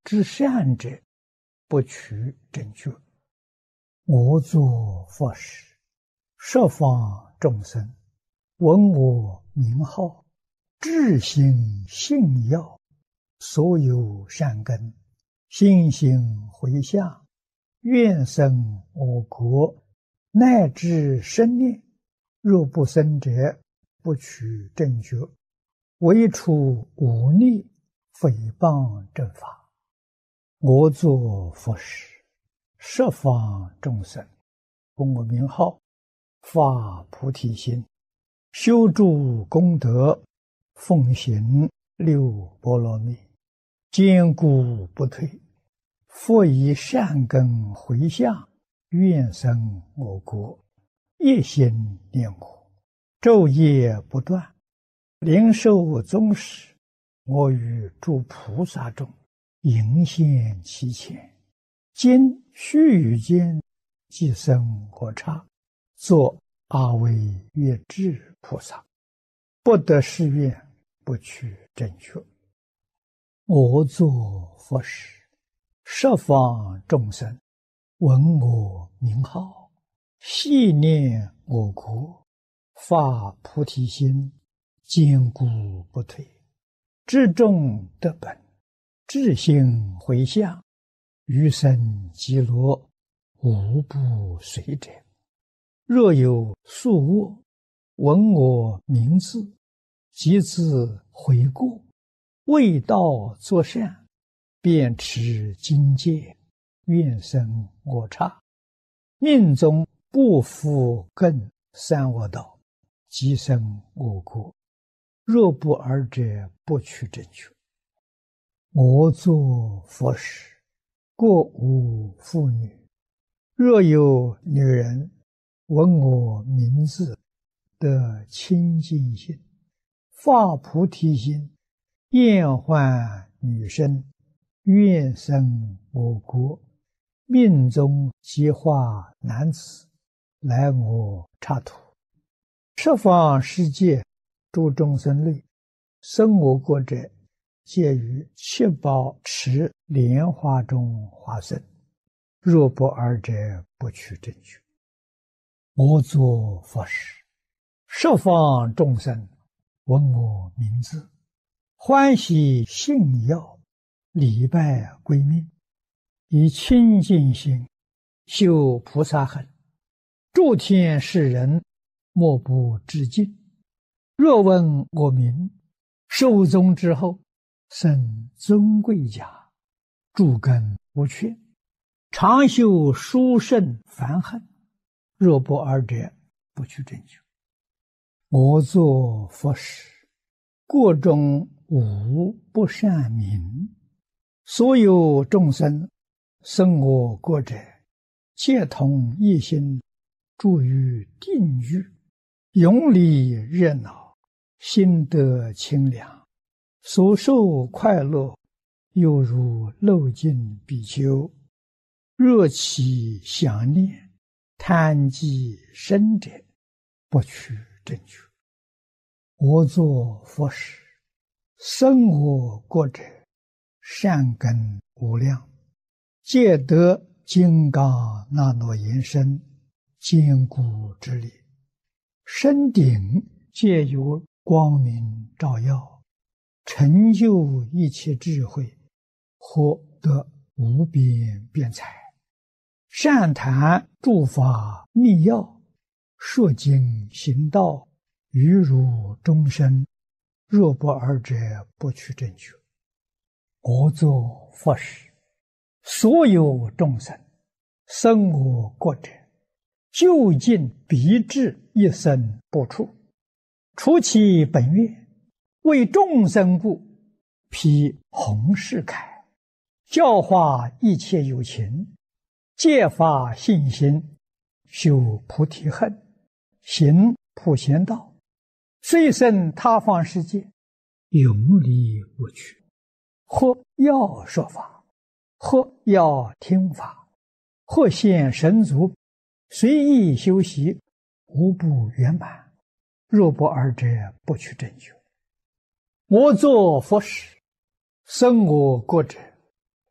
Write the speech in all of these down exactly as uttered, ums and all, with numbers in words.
知善者，不取正觉。我作佛时，十方众生闻我名号，至心信要，所有善根，心行回向，愿生我国，乃至生念。若不生者，不取正觉。唯除忤逆诽谤正法。我作佛时，十方众生闻我名号，发菩提心，修诸功德，奉行六波罗蜜，坚固不退。复以善根回向，愿生我国，一心念我，昼夜不断。灵寿终时，我与诸菩萨中迎现其前，今须臾间即生我刹，作阿惟越致菩萨。不得誓愿，不取正觉。我作佛时，十方众生闻我名号，系念我国，发菩提心，坚固不退。至众得本，至心回向，余生极乐，无不随者。若有宿卧，闻我名字，即自悔过，为道作善，便持精戒，愿生我刹。命中不复更三恶道，即生我国。若不尔者，不取正觉。我作佛时，过无妇女。若有女人闻我名字，得清净心，发菩提心，厌患女身，愿生我国，命中即化男子，来我刹土。十方世界诸众生类，生我国者，皆于七宝池莲花中化身。若不尔者，不取正觉。我作佛时，十方众生闻我名字，欢喜信要，礼拜归命，以清净心修菩萨行，诸天世人莫不致敬。若闻我名，寿终之后，生尊贵家，诸根无缺，常修殊胜梵行。若不尔者，不取正觉。我作佛时，国中无不善民，所有众生生我国者，皆同一心，住于定狱，永离热闹，心得清凉，所受快乐，犹如漏尽比丘。若其想念，贪忌生者，不取正觉。我作佛时，生我国者，善根无量，皆得金刚那罗延伸，坚固之力。身顶皆有光明照耀，成就一切智慧，获得无边辩才。善谈诸法密要，说经行道，于如终身。若不尔者，不取正觉。我作佛时，所有众生生我国者，究竟必至一生不出。除其本愿，为众生故，披弘誓铠，教化一切有情，戒发信心，修菩提恨，行普贤道，虽生他方世界，永离无趣。或要说法，或要听法，或现神足，随意修习，无不圆满。若不尔者，不取正觉。我作佛时，生我国者，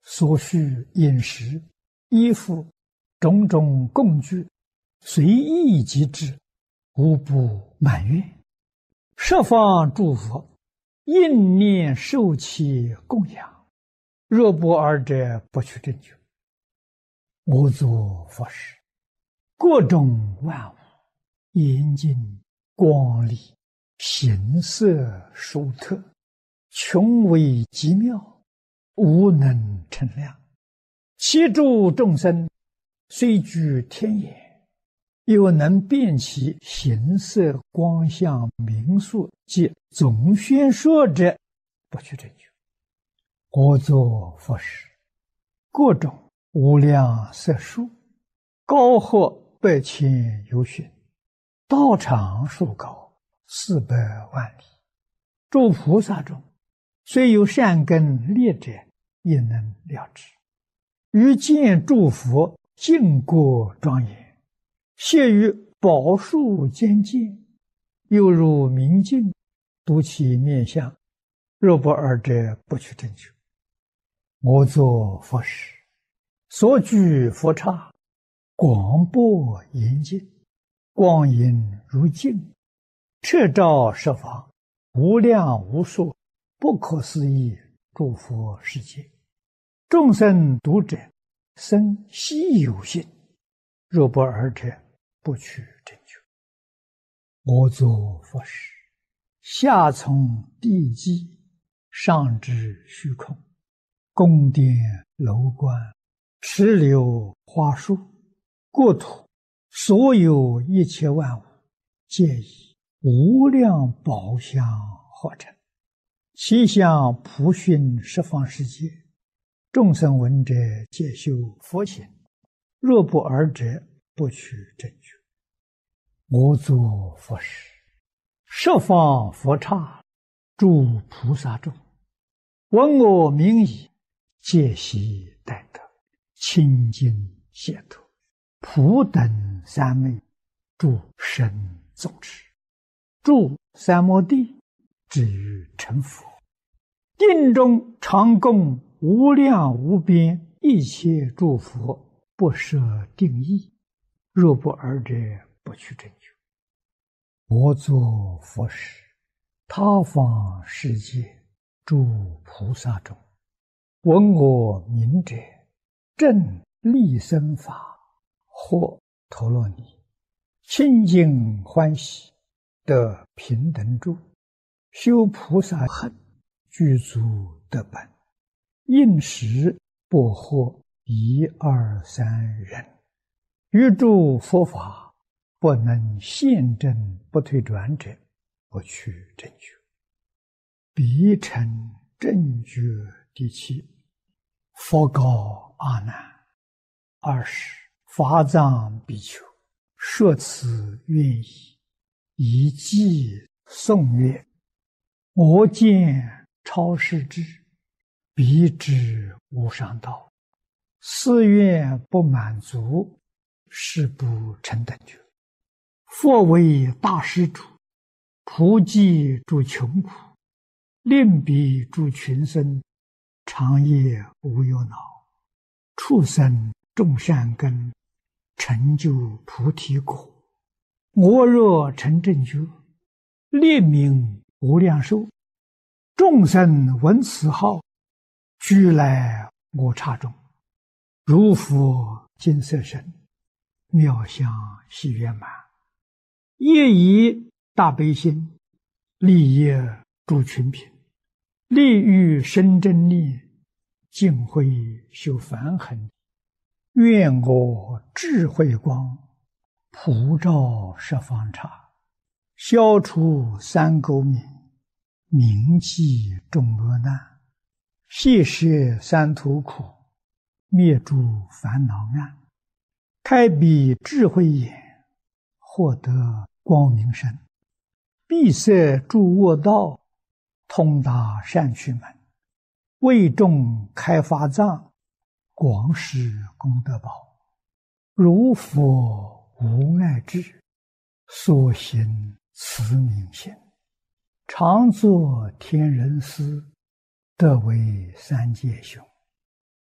所需饮食、衣服、种种供具，随意即至，无不满愿。十方诸佛应念受其供养，若不尔者，不取正觉。我作佛时，各种万物严净光丽，形色殊特，穷微极妙，无能称量。其诸众生虽居天眼，又能辨其形色光相名数及总宣说者，不取正觉。我作佛时，各种无量色数，高或百千由旬，道场数高，四百万里。诸菩萨中，虽有善根劣者，也能了知。于见诸佛净国庄严，谢于宝树间见，犹如明镜，睹其面相，若不尔者，不取正觉。我作佛时，所居佛刹，广博严净，光影如镜，彻照十方，无量无数，不可思议诸佛世界。众生读者，生希有信，若不尔者，不取正觉。我作佛时，下从地基，上至虚空，宫殿楼观，池流花树，国土所有一切万物，皆以无量宝相化成，其相普熏十方世界。众生闻者，皆修佛行，若不尔者，不取正觉。我作佛时，十方佛刹，诸菩萨众，闻我名已，皆悉待得，清净解脱，普等三昧，诸神众持，诸三摩地，至于成佛。定中常供无量无边一切诸佛，不设定义，若不尔者，不取正觉。我作佛时，他方世界诸菩萨中，闻我名者，正利生法，或陀罗尼，清净欢喜，得平等住，修菩萨行，具足得本，应时不惑一二三人，于诸佛法不能现证不退转者，不取正觉。彼成正觉第七。佛告阿难：二十法藏比丘，说此愿意，以偈颂曰：我见超世智，彼知无上道，四愿不满足，是不成等觉。佛为大施主，普济诸穷苦，令彼诸群生，长夜无忧恼，畜生种善根，成就菩提果。我若成正觉，列名无量寿，众生闻此号，俱来我刹中，如佛金色身，妙相喜圆满，业以大悲心，利益诸群品，利欲生真力，净慧修梵行。愿我智慧光，普照十方刹，消除三垢冥，铭记众恶难，悉摄三途苦，灭诸烦恼暗，开彼智慧眼，获得光明身，闭塞诸恶道，通达善趣门，为众开法藏，广施功德宝。如佛无碍智，所行慈悯心，常作天人师，得为三界雄。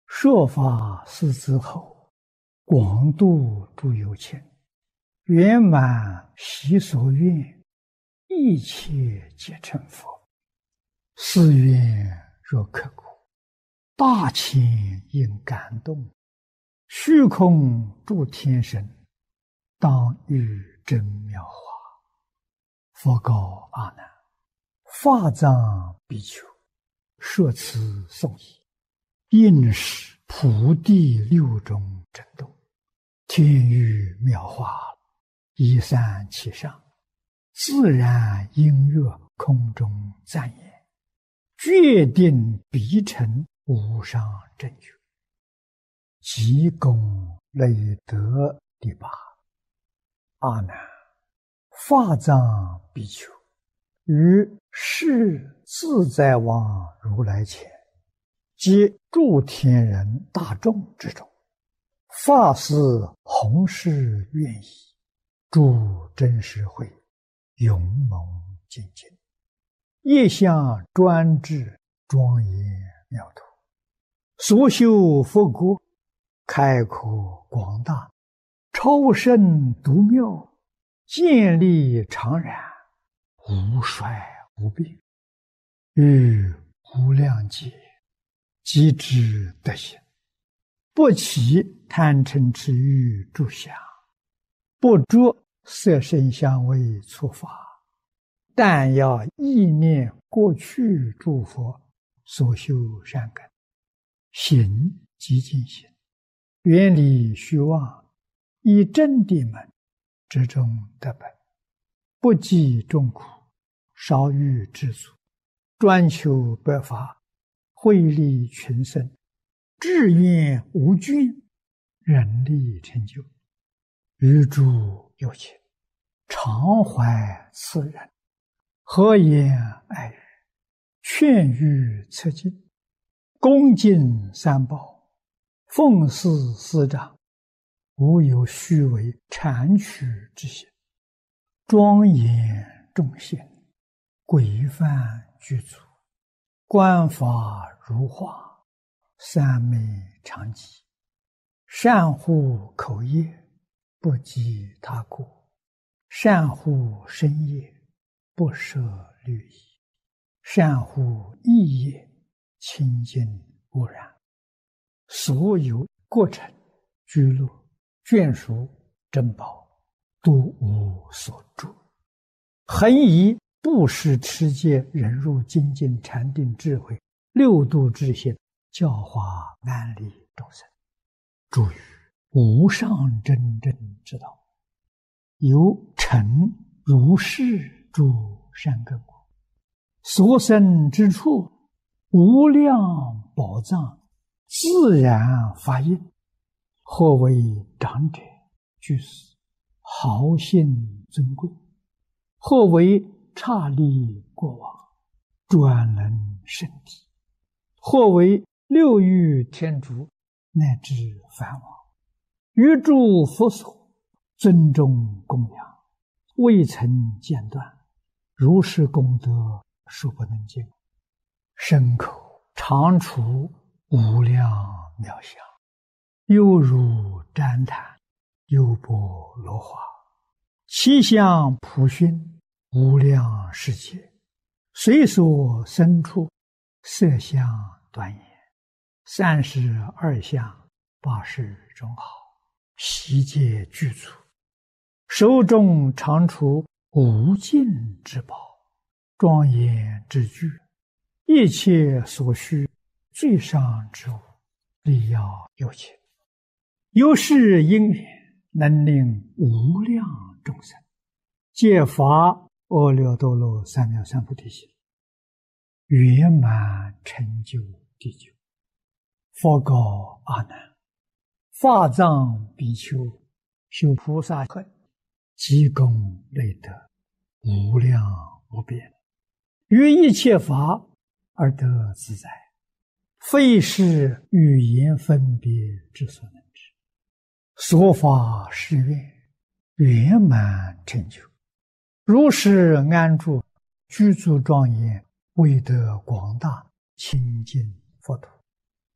说法四之后，广度诸有情，圆满习所愿，一切皆成佛。是愿若刻骨，大千应感动，虚空诸天神，当遇真妙法。佛告阿难：法藏比丘，说此颂已，应是普地六种震动，天雨妙法，一散其上，自然音乐空中赞言，决定必成无上正觉。即功累德第八。阿难，法藏比丘于世自在王如来前，及诸天人大众之中，发誓弘誓愿意，诸真实会勇猛精进，业相专制，庄严妙土，所修佛国开阔广大，超胜独妙，建立常然，无衰无病，于无量劫即知德行，不起贪嗔痴欲诸想，不着色声香味触法，但要意念过去诸佛所修善根，行即净行，远离虚妄，以真谛门之中得本，不计众苦，少欲知足，专求百法，惠利群生，志愿无倦，人力成就。于诸有情，常怀慈仁，和颜爱语，劝喻策进，恭敬三宝，奉事师长，无有虚伪谄曲之心，庄严众贤，规范具足，观法如画，三昧常寂，善护口业，不及他过，善护身业，不舍律仪，善护意业，清净无染，所有过程居乐眷属珍宝，都无所住，恒以布施持戒忍辱精进禅定智慧六度之心，教化安利众生，诸于无上真正之道，有成如是诸善根果，所生之处无量宝藏，自然发应，或为长者居士，豪信尊贵，或为刹利国王，专能圣体，或为六欲天竺，乃至梵王，于诸佛所尊重供养，未曾间断，如是功德数不能尽，身口常处无量妙相，犹如旃檀，优波罗花，其相普熏，无量世界，随所生处，色相端严，三十二相，八十种好，悉皆具足，手中常处无尽之宝，庄严之具，一切所需最上之物，力要有情，有是因缘，能令无量众生皆发阿耨多罗三藐三菩提心，圆满成就地久。佛告阿难：法藏比丘修菩萨恨，积功累德，无量无边，于一切法而得自在，非是语言分别之所能知。所发誓愿，圆满成就，如是安住，居住庄严，为得广大清净佛土。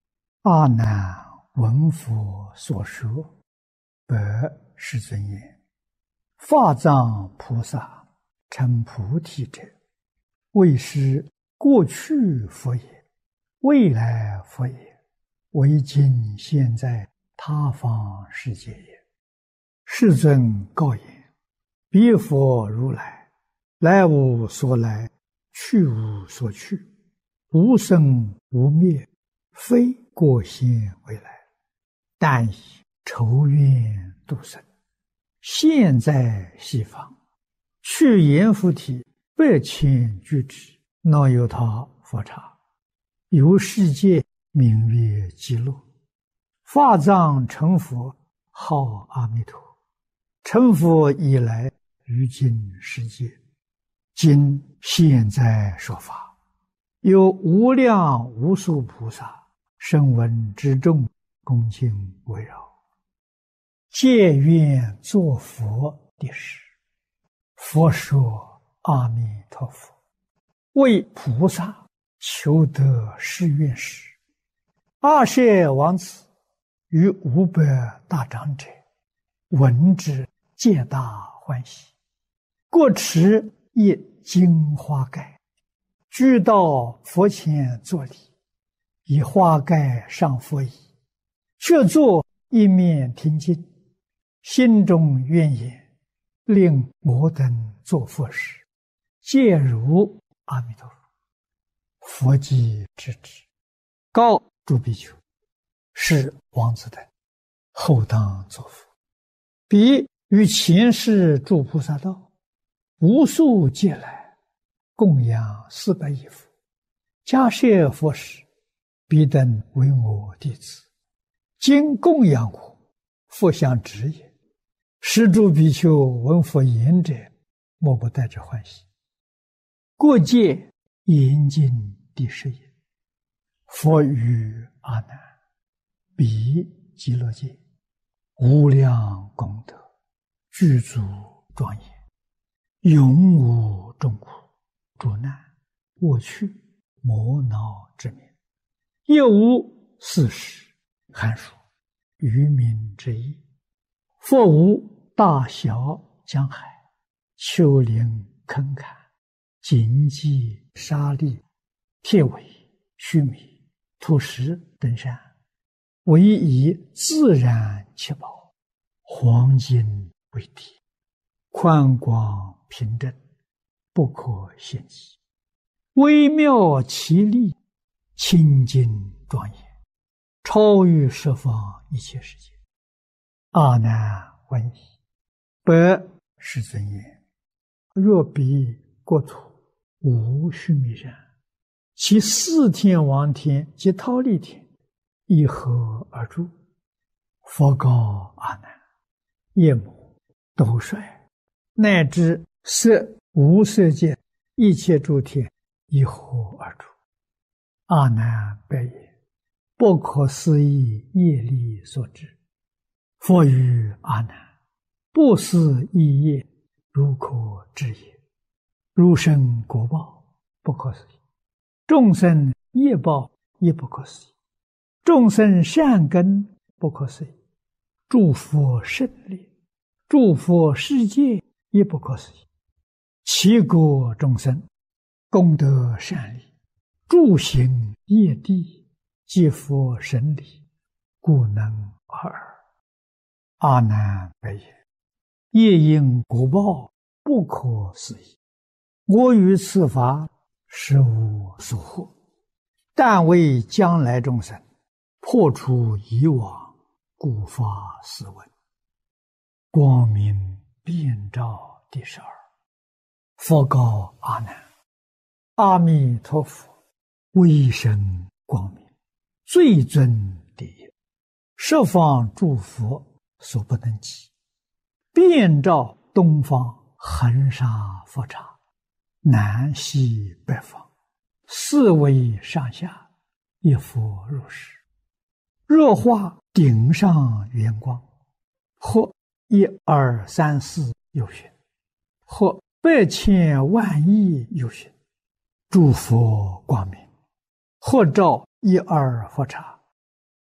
阿难闻佛所说，白世尊言：法藏菩萨成菩提者，为是过去佛也，未来佛也，为今现在他方世界也。世尊告言：彼佛如来，来无所来，去无所去，无生无灭，非过现未来，但以仇怨度生。现在西方，去阎浮提百千俱胝，那由他佛刹，由世界名曰极乐。法藏成佛，号阿弥陀。成佛以来，于今世界，今现在说法，有无量无数菩萨声闻之众，恭敬围绕，皆愿作佛的事。佛说阿弥陀佛，为菩萨求得誓愿时，阿舍王子与五百大长者闻之，皆大欢喜，各持一金花盖，俱到佛前作礼，以花盖上佛椅，却坐一面听经，心中愿言：令我等作佛时，皆如阿弥陀佛。佛即知之，告诸比丘：是王子等后当作佛。彼于前世诸菩萨道，无数劫来，供养四百亿佛，迦叶佛时，彼等为我弟子，今供养我，佛相知也。是诸比丘闻佛言者，莫不带着欢喜。过界严禁第十也。佛语阿难：彼极乐界无量功德，具足庄严，永无众苦、诸难、过去、磨恼之名，亦无四时、寒暑、愚民之意。佛无大小江海、丘陵坑坎、荆棘沙砾、铁苇须弥、土石等山，唯以自然七宝，黄金为体，宽广平正，不可限计，微妙奇丽，清净庄严，超于十方一切世界。阿难闻已，白世尊言：若彼国土无须弥山，其四天王天及忉利天以何而住？佛告阿难：夜母、斗率，乃至色无色界一切诸天以何而住？阿难白言：不可思议业力所致。佛语阿难：不思议业，如可知也。如生果报，不可思议；众生业报，亦不可思议；众生善根，不可思议；诸佛胜利，诸佛世界，亦不可思议。其国众生功德善利，诸行业地，皆佛神理，故能尔尔。阿难白言：业因果报，不可思议。我于此法实无所获，但为将来众生破除以往，故发斯文。光明遍照第十二。佛告阿难：阿弥陀佛威神光明，最尊第一，十方诸佛所不能及，遍照东方恒沙佛刹，南西北方，四维上下，一佛如是。若化顶上圆光，或一二三四有寻，或百千万亿有寻，诸佛光明，或照一二佛刹，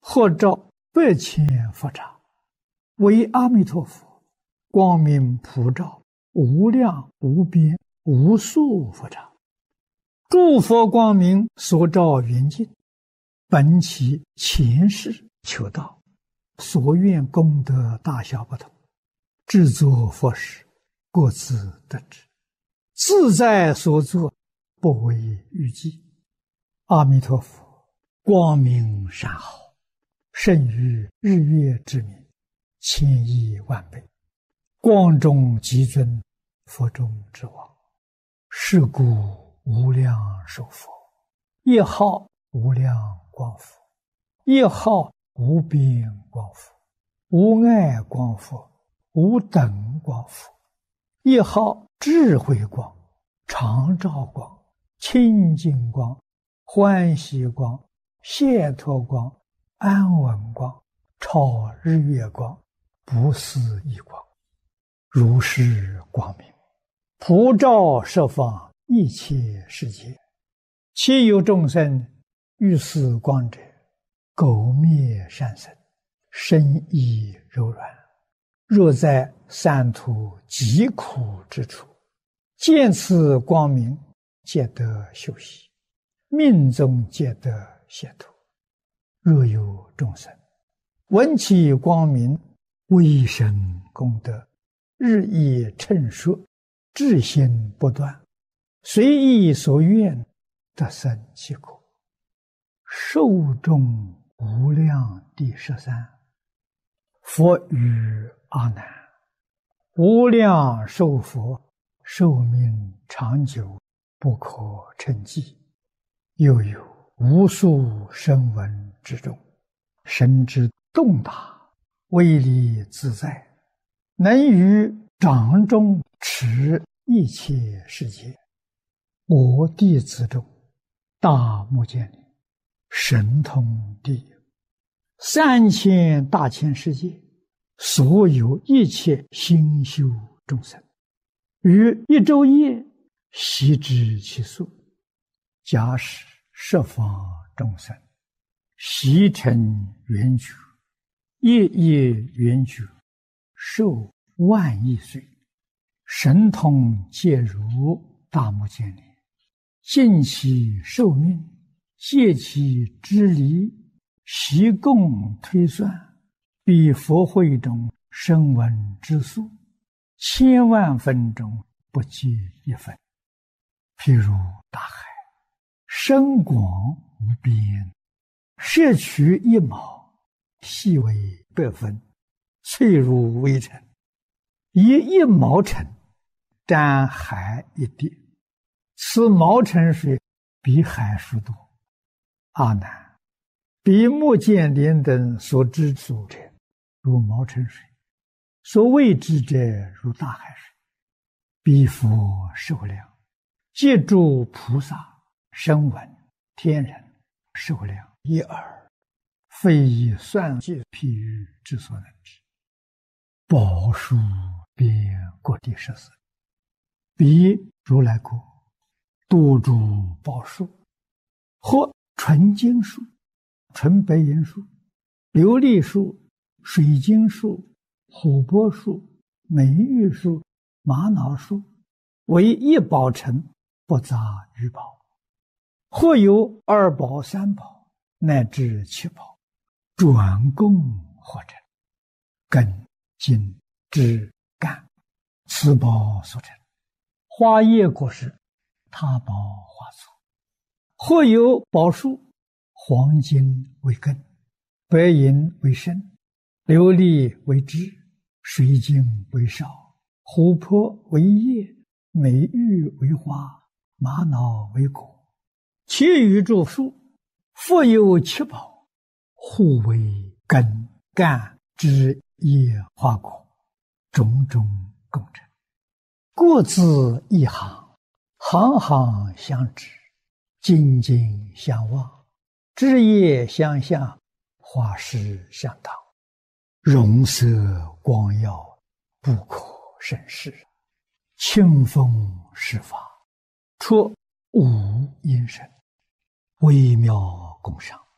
或照百千佛刹，为阿弥陀佛光明普照，无量无边无数佛刹。诸佛光明所照圆净，本其前世求道，所愿功德大小不同，制作佛事，各自得知，自在所作，不为预计。阿弥陀佛光明善好，胜于日月之明，千亿万倍，光中极尊，佛中之王。是故无量寿佛，一号无量光佛，一号无边光佛，无碍光佛，无等光佛，一号智慧光，常照光，清净光，欢喜光，解脱光，安稳光，超日月光，不思议光。如是光明普照十方一切世界，其有众生遇此光者，苟灭善生，身意柔软。若在三途极苦之处，见此光明，皆得休息，命中皆得解脱。若有众生闻其光明，微生功德，日益称说，至心不断，随意所愿，得生其果。寿终无量第十三。佛语阿难：无量寿佛，寿命长久，不可称计。又有无数声闻之众，神之动大，威力自在，能于掌中持一切世界。我弟子中，大目犍连神通第一，三千大千世界所有一切心修众生，于一昼夜悉知其数。假使十方众生悉成圆觉，夜夜圆觉，寿万亿岁，神通皆如大目犍连，尽其寿命，借其之离，悉共推算，比佛会中声闻之数，千万分中不及一分。譬如大海，深广无边，摄取一毛，细为百分，脆如微尘，以一毛尘沾海一滴，此毛尘水比海数多。阿难，比目犍连等所知数者，如毛尘水；所未知者，如大海水。彼佛寿量，借诸菩萨、声闻、天人寿量一耳，非以算计譬喻之所能知。宝树遍各地十四，彼如来国多诸宝树，或纯金树、纯白银树、琉璃树、水晶树、琥珀树、美玉树、玛瑙树，为一宝城，不杂于宝。或有二宝、三宝，乃至七宝，转供或者根、茎、枝、干，此宝所成。花叶果实，他宝花簇。或有宝树，黄金为根，白银为身，琉璃为枝，水晶为少，琥珀为叶，美玉为花，玛瑙为果。其余诸树，复有七宝，互为根、干、枝、叶、花果，种种共成，各自一行，行行相知，紧紧相望，枝叶相向，花实相当，容色光耀，不可胜视。清风施法，出无因声，微妙共赏，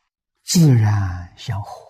自然相合。